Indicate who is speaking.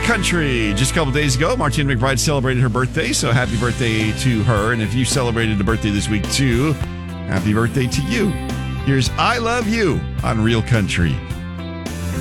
Speaker 1: Country. Just a couple days ago, Martina McBride celebrated her birthday, so happy birthday to her. And if you celebrated a birthday this week too, happy birthday to you. Here's I Love You on Real Country.